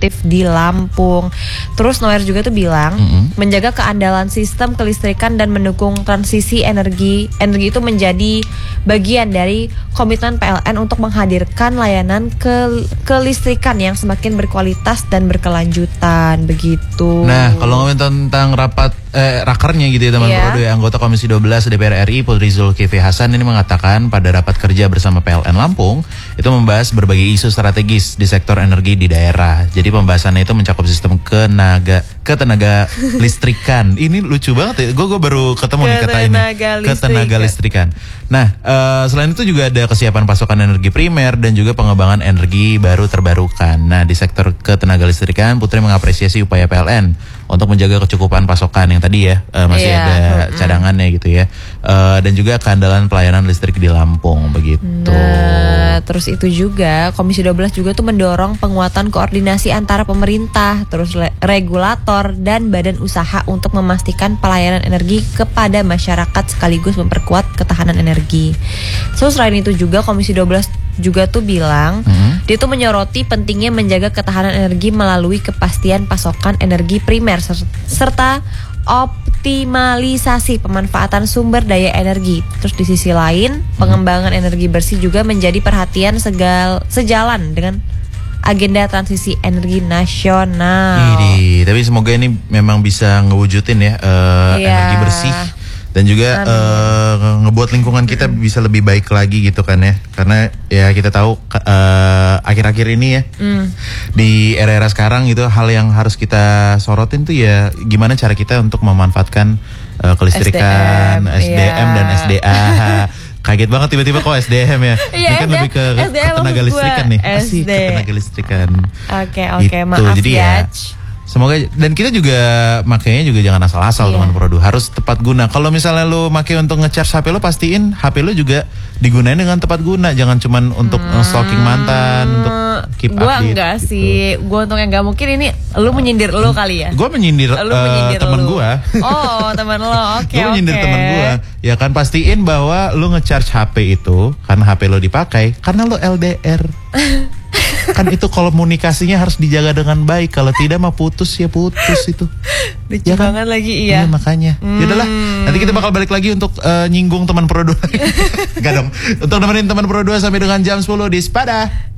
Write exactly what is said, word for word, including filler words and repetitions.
aktif di Lampung. Terus Noer juga tuh bilang mm-hmm. menjaga keandalan sistem kelistrikan dan mendukung transisi energi. Energi itu menjadi bagian dari komitmen P L N untuk menghadirkan layanan ke kelistrikan yang semakin berkualitas dan berkelanjutan begitu. Nah, kalau ngomongin tentang rapat eh, rakernya gitu ya teman yeah. Prodo ya, anggota Komisi dua belas D P R R I Putri Zulkifli Hasan ini mengatakan pada rapat kerja bersama P L N Lampung itu membahas berbagai isu strategis di sektor energi di daerah. Jadi pembahasannya itu mencakup sistem kenaga ketenaga listrikan. Ini lucu banget ya. Gue gue baru ketemu nih kata ini. Ketenaga listrikan. Nah, uh, selain itu juga ada kesiapan pasokan energi primer dan juga pengembangan energi baru terbarukan. Nah, di sektor ketenaga listrikan, Putri mengapresiasi upaya P L N untuk menjaga kecukupan pasokan yang tadi ya uh, masih yeah. ada cadangannya gitu ya, uh, dan juga keandalan pelayanan listrik di Lampung begitu. Nah, terus itu juga Komisi dua belas juga tuh mendorong penguatan koordinasi antara pemerintah, terus le- regulator dan badan usaha untuk memastikan pelayanan energi kepada masyarakat sekaligus memperkuat ketahanan energi. So selain itu juga Komisi dua belas juga tuh bilang hmm. dia tuh menyoroti pentingnya menjaga ketahanan energi melalui kepastian pasokan energi primer serta optimalisasi pemanfaatan sumber daya energi. Terus di sisi lain, pengembangan energi bersih juga menjadi perhatian segal, sejalan dengan agenda transisi energi nasional. Idi, tapi semoga ini memang bisa ngewujudin ya uh, yeah. energi bersih dan juga uh, ngebuat lingkungan kita mm. bisa lebih baik lagi gitu kan ya. Karena ya kita tahu uh, akhir-akhir ini ya mm. di era-era sekarang gitu hal yang harus kita sorotin tuh ya gimana cara kita untuk memanfaatkan uh, kelistrikan, S D M, S D M yeah. dan S D A. Kaget banget tiba-tiba kok S D M ya. Ini kan S D M, lebih ke, ke tenaga listrikan nih. Asik ke tenaga listrikan. Oke oke okay, maaf Jadi ya. Semoga, dan kita juga makanya juga jangan asal-asal yeah. teman Prodo, harus tepat guna. Kalau misalnya lu pakai untuk nge-charge H P lu, pastiin H P lu juga digunain dengan tepat guna, jangan cuman untuk hmm. stalking mantan, untuk keep gua update. Gua enggak gitu. sih, gua untuk yang enggak mungkin ini lu menyindir lu kali ya. Gua menyindir, uh, teman gua. Oh, teman lo. Oke okay, Gua menyindir okay. teman gua. Ya kan pastiin bahwa lu nge-charge H P itu karena H P lu dipakai karena lu L D R. Kan itu komunikasinya harus dijaga dengan baik. Kalau tidak mah putus ya putus itu. Lucu ya kan? Banget lagi iya. Ya, makanya. Hmm. Yaudahlah. Nanti kita bakal balik lagi untuk uh, nyinggung teman Prodo. Enggak dong. Untuk nemenin teman Prodo sampai dengan jam sepuluh di Spada.